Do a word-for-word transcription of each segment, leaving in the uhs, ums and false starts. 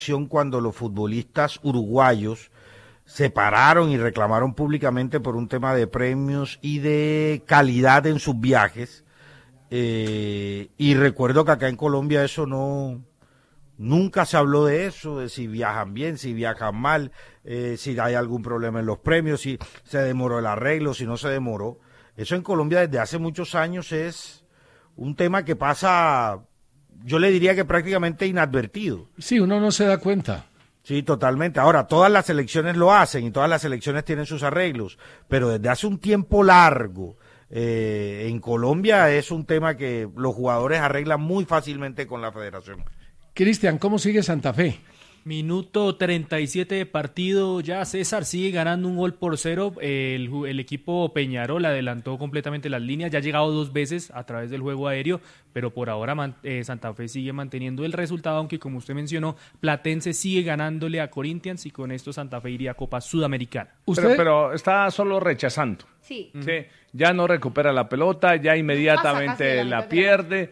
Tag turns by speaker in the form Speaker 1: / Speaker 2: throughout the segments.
Speaker 1: cuando los futbolistas uruguayos se pararon y reclamaron públicamente por un tema de premios y de calidad en sus viajes. Eh, y recuerdo que acá en Colombia eso no, nunca se habló de eso, de si viajan bien, si viajan mal, eh, si hay algún problema en los premios, si se demoró el arreglo, si no se demoró. Eso en Colombia desde hace muchos años es un tema que pasa, yo le diría que prácticamente inadvertido.
Speaker 2: Sí, uno no se da cuenta.
Speaker 1: Sí, totalmente. Ahora, todas las selecciones lo hacen y todas las selecciones tienen sus arreglos, pero desde hace un tiempo largo, eh, en Colombia es un tema que los jugadores arreglan muy fácilmente con la federación.
Speaker 2: Cristian, ¿cómo sigue Santa Fe?
Speaker 3: Minuto treinta y siete de partido, ya César sigue ganando un gol por cero, el, el equipo Peñarol adelantó completamente las líneas, ya ha llegado dos veces a través del juego aéreo, pero por ahora man, eh, Santa Fe sigue manteniendo el resultado, aunque como usted mencionó, Platense sigue ganándole a Corinthians y con esto Santa Fe iría a Copa Sudamericana.
Speaker 4: ¿Usted? Pero, pero está solo rechazando.
Speaker 5: Sí.
Speaker 4: Sí. Ya no recupera la pelota, ya inmediatamente la, la pierde.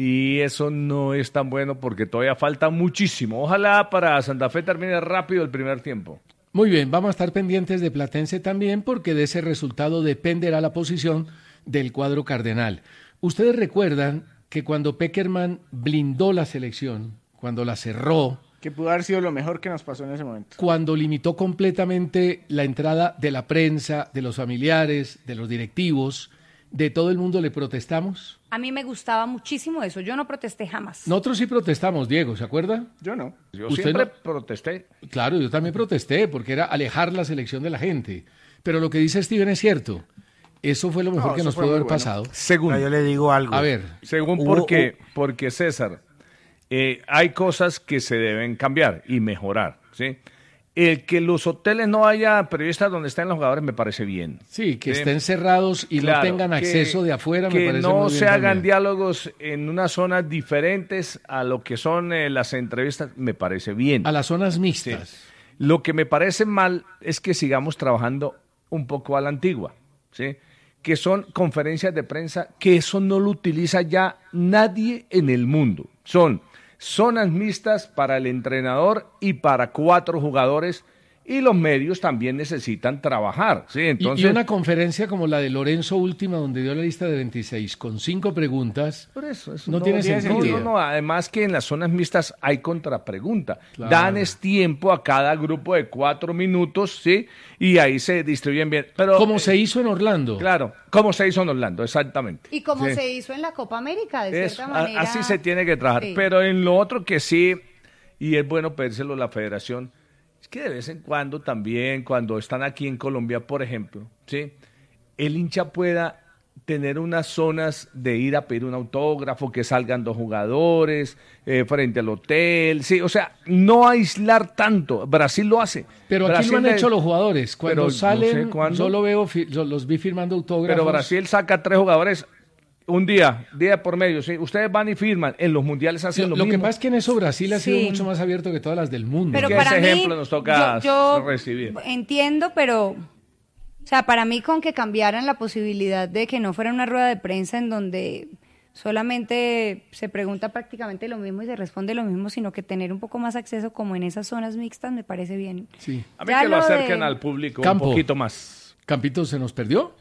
Speaker 4: Y eso no es tan bueno porque todavía falta muchísimo. Ojalá para Santa Fe termine rápido el primer tiempo.
Speaker 2: Muy bien, vamos a estar pendientes de Platense también porque de ese resultado dependerá la posición del cuadro cardenal. Ustedes recuerdan que cuando Pekerman blindó la selección, cuando la cerró,
Speaker 6: que pudo haber sido lo mejor que nos pasó en ese momento.
Speaker 2: Cuando limitó completamente la entrada de la prensa, de los familiares, de los directivos, de todo el mundo, ¿le protestamos?
Speaker 5: A mí me gustaba muchísimo eso, yo no protesté jamás.
Speaker 2: Nosotros sí protestamos, Diego, ¿se acuerda?
Speaker 4: Yo no, yo
Speaker 2: ¿Usted
Speaker 4: siempre
Speaker 2: no?
Speaker 4: protesté.
Speaker 2: Claro, yo también protesté, porque era alejar la selección de la gente. Pero lo que dice Steven es cierto, eso fue lo mejor
Speaker 6: no,
Speaker 2: que nos pudo haber bueno. pasado.
Speaker 4: Según,
Speaker 1: yo le digo algo.
Speaker 2: A ver.
Speaker 4: Según, ¿por qué? Porque, César, eh, hay cosas que se deben cambiar y mejorar, ¿sí? El que los hoteles no haya periodistas donde estén los jugadores me parece bien.
Speaker 2: Sí, que
Speaker 4: ¿sí?
Speaker 2: estén cerrados y
Speaker 4: claro,
Speaker 2: no tengan acceso
Speaker 4: que,
Speaker 2: de afuera, me
Speaker 4: que
Speaker 2: parece
Speaker 4: no
Speaker 2: muy bien
Speaker 4: se hagan
Speaker 2: también.
Speaker 4: diálogos en unas zonas diferentes a lo que son eh, las entrevistas, me parece bien.
Speaker 2: A las zonas mixtas.
Speaker 4: Sí. Lo que me parece mal es que sigamos trabajando un poco a la antigua, ¿sí? Que son conferencias de prensa, que eso no lo utiliza ya nadie en el mundo. Son zonas mixtas para el entrenador y para cuatro jugadores. Y los medios también necesitan trabajar, ¿sí? Entonces,
Speaker 2: y, y una conferencia como la de Lorenzo Última, donde dio la lista de veintiséis con cinco preguntas,
Speaker 4: por eso, eso
Speaker 2: no,
Speaker 4: no
Speaker 2: tiene
Speaker 4: tiene
Speaker 2: sentido.
Speaker 4: No, no, además que en las zonas mixtas hay contrapregunta.
Speaker 2: Claro.
Speaker 4: Dan es tiempo a cada grupo de cuatro minutos, ¿sí? Y ahí se distribuyen bien. Pero,
Speaker 2: como
Speaker 4: eh,
Speaker 2: se hizo en Orlando.
Speaker 4: Claro, como se hizo en Orlando, exactamente.
Speaker 5: Y como
Speaker 4: sí.
Speaker 5: se hizo en la Copa América, de
Speaker 4: Eso,
Speaker 5: cierta manera.
Speaker 4: Así se tiene que trabajar.
Speaker 5: Sí.
Speaker 4: Pero en lo otro que sí, y es bueno pedírselo a la federación, es que de vez en cuando también, cuando están aquí en Colombia, por ejemplo, ¿sí? El hincha pueda tener unas zonas de ir a pedir un autógrafo, que salgan dos jugadores eh, frente al hotel, sí, o sea, no aislar tanto. Brasil lo hace.
Speaker 2: Pero aquí
Speaker 4: Brasil
Speaker 2: lo han
Speaker 4: de...
Speaker 2: hecho los jugadores. Cuando
Speaker 4: pero
Speaker 2: salen,
Speaker 4: no sé
Speaker 2: yo lo veo, yo los vi firmando autógrafos.
Speaker 4: Pero Brasil saca tres jugadores un día, día por medio, ¿sí? Ustedes van y firman, en los mundiales hacen lo,
Speaker 2: lo,
Speaker 4: lo
Speaker 2: lo
Speaker 4: mismo.
Speaker 2: que pasa es que en eso Brasil ha sido
Speaker 5: Sí.
Speaker 2: mucho más abierto que todas las del mundo.
Speaker 5: Pero
Speaker 4: que
Speaker 5: para
Speaker 4: ese
Speaker 5: mí,
Speaker 4: ejemplo nos toca
Speaker 5: yo, yo
Speaker 4: recibir.
Speaker 5: Entiendo, pero, o sea, para mí con que cambiaran la posibilidad de que no fuera una rueda de prensa en donde solamente se pregunta prácticamente lo mismo y se responde lo mismo, sino que tener un poco más acceso como en esas zonas mixtas me parece bien.
Speaker 2: Sí.
Speaker 4: A mí
Speaker 5: Ya
Speaker 4: que lo
Speaker 5: lo
Speaker 4: acerquen
Speaker 5: de-
Speaker 4: al público
Speaker 2: Campo.
Speaker 4: un poquito más.
Speaker 2: Campito se nos perdió.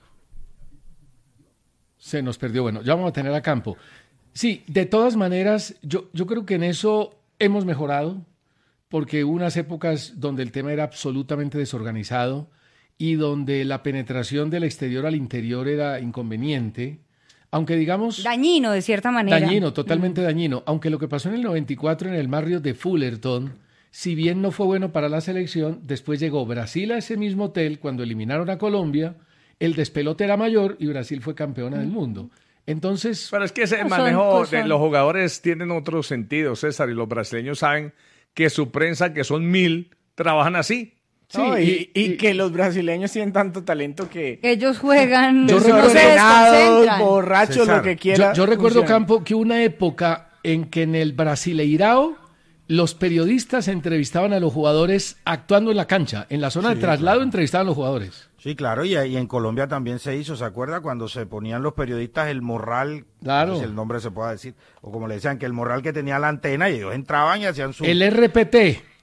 Speaker 2: Se nos perdió. Bueno, ya vamos a tener a Campo. Sí, de todas maneras, yo, yo creo que en eso hemos mejorado, porque hubo unas épocas donde el tema era absolutamente desorganizado y donde la penetración del exterior al interior era inconveniente, aunque digamos...
Speaker 5: Dañino, de cierta manera.
Speaker 2: Dañino, totalmente mm. dañino. Aunque lo que pasó en el noventa y cuatro en el barrio de Fullerton, si bien no fue bueno para la selección, después llegó Brasil a ese mismo hotel cuando eliminaron a Colombia, el despelote era mayor y Brasil fue campeona mm. del mundo. Entonces...
Speaker 4: Pero es que ese
Speaker 5: no
Speaker 4: manejo
Speaker 5: son,
Speaker 4: de
Speaker 5: son.
Speaker 4: los jugadores tienen otro sentido, César, y los brasileños saben que su prensa, que son mil, trabajan así.
Speaker 6: Sí, no, y, y, y que los brasileños tienen tanto talento que...
Speaker 5: Ellos juegan,
Speaker 2: Yo
Speaker 5: no se
Speaker 6: desordenados,
Speaker 5: desconcentran.
Speaker 6: borrachos,
Speaker 1: César,
Speaker 6: lo que quieran.
Speaker 2: Yo, yo recuerdo,
Speaker 6: funciona.
Speaker 2: Campo, que una época en que en el Brasileirao los periodistas entrevistaban a los jugadores actuando en la cancha. En la zona
Speaker 1: Sí,
Speaker 2: de traslado
Speaker 1: claro.
Speaker 2: entrevistaban a los jugadores.
Speaker 1: Sí, claro, y, y en Colombia también se hizo, ¿se acuerda? Cuando se ponían los periodistas el morral,
Speaker 2: Claro.
Speaker 1: no sé si el nombre se pueda decir, o como le decían, que el morral que tenía la antena y ellos entraban y hacían su...
Speaker 2: El R P T.